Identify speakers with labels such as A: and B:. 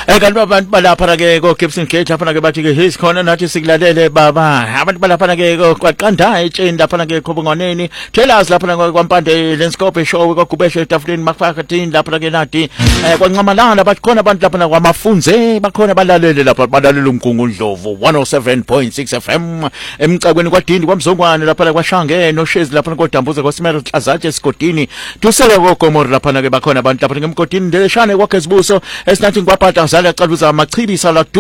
A: Kanti abantu balapha ke ko Gibson Gate lapha ke bathi ke his khona nathi sikulalele baba abantu balapha ke kwaqanda etsheni lapha ke khobongoneni tell us lapha kwampande Lenskope show kwagubeshe etafuleni makufakathini lapha ke nathi kwancamalanga bathi khona abantu lapha kwamafunze bakhona balalele lapha balalela umgungundlovu 107.6 FM emcakweni kwadindi kwamzongwane lapha kwaShange noShezi lapha kodambuza kwaSimelo Hlazatshe esigodini tusele koGomoro lapha ke bakhona abantu lapha ngemgodini ndeleshane kwaGezibuso esinathi kwaphatha zala caluza amachibisa la